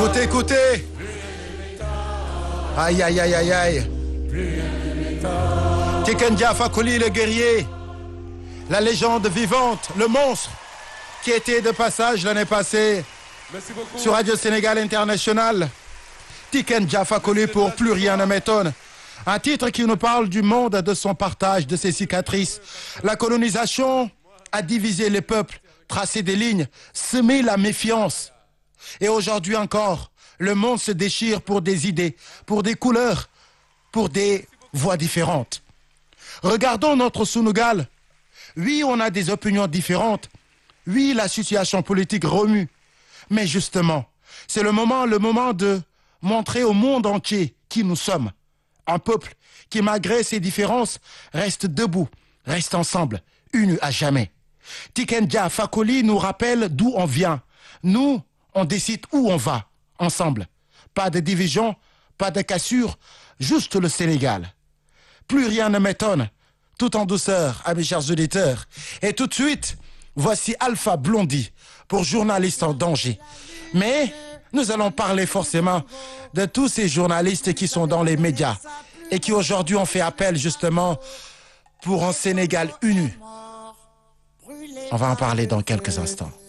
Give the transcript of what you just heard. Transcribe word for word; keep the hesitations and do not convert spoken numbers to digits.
Écoutez, écoutez. Aïe, aïe, aïe, aïe, aïe. Tiken Jah Fakoly, le guerrier, la légende vivante, le monstre qui était de passage l'année passée sur Radio Sénégal International. Tiken Jah Fakoly pour Plus rien ne m'étonne. Un titre qui nous parle du monde, de son partage, de ses cicatrices. La colonisation a divisé les peuples, tracé des lignes, semé la méfiance. Et aujourd'hui encore, le monde se déchire pour des idées, pour des couleurs, pour des voix différentes. Regardons notre Sunugal. Oui, on a des opinions différentes. Oui, la situation politique remue. Mais justement, c'est le moment, le moment de montrer au monde entier qui nous sommes. Un peuple qui, malgré ses différences, reste debout, reste ensemble, unis à jamais. Tiken Jah Fakoly nous rappelle d'où on vient. Nous, on décide où on va, ensemble. Pas de division, pas de cassure, juste le Sénégal. Plus rien ne m'étonne, tout en douceur, à mes chers auditeurs. Et tout de suite, voici Alpha Blondy pour Journaliste en danger. Mais nous allons parler forcément de tous ces journalistes qui sont dans les médias et qui aujourd'hui ont fait appel justement pour un Sénégal uni. On va en parler dans quelques instants.